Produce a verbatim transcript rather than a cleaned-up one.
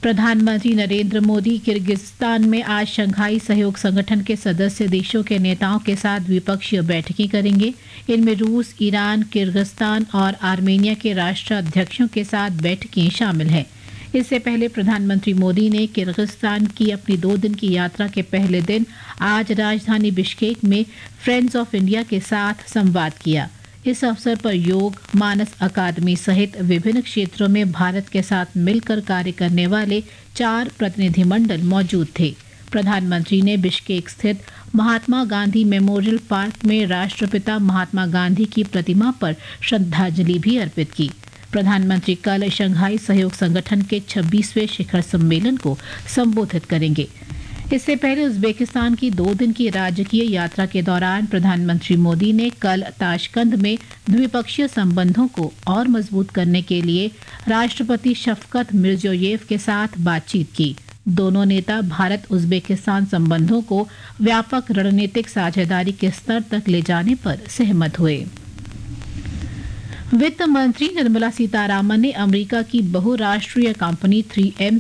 प्रधानमंत्री नरेंद्र मोदी किर्गिस्तान में आज शंघाई सहयोग संगठन के सदस्य देशों के नेताओं के साथ द्विपक्षीय बैठकें करेंगे। इनमें रूस, ईरान, किर्गिस्तान और आर्मेनिया के राष्ट्राध्यक्षों के साथ बैठकें शामिल हैं। इससे पहले प्रधानमंत्री मोदी ने किर्गिस्तान की अपनी दो दिन की यात्रा के पहले दिन आज राजधानी बिश्केक में फ्रेंड्स ऑफ इंडिया के साथ संवाद किया। इस अवसर पर योग, मानस अकादमी सहित विभिन्न क्षेत्रों में भारत के साथ मिलकर कार्य करने वाले चार प्रतिनिधिमंडल मौजूद थे। प्रधानमंत्री ने बिश्केक स्थित महात्मा गांधी मेमोरियल पार्क में राष्ट्रपिता महात्मा गांधी की प्रतिमा पर श्रद्धांजलि भी अर्पित की। प्रधानमंत्री कल शंघाई सहयोग संगठन के छब्बीसवें शिखर सम्मेलन को संबोधित करेंगे। इससे पहले उज्बेकिस्तान की दो दिन की राजकीय यात्रा के दौरान प्रधानमंत्री मोदी ने कल ताशकंद में द्विपक्षीय संबंधों को और मजबूत करने के लिए राष्ट्रपति शफकत मिर्जियोयेव के साथ बातचीत की। दोनों नेता भारत उज्बेकिस्तान संबंधों को व्यापक रणनीतिक साझेदारी के स्तर तक ले जाने पर सहमत हुए। वित्त मंत्री निर्मला सीतारामन ने अमेरिका की बहुराष्ट्रीय कंपनी थ्री एम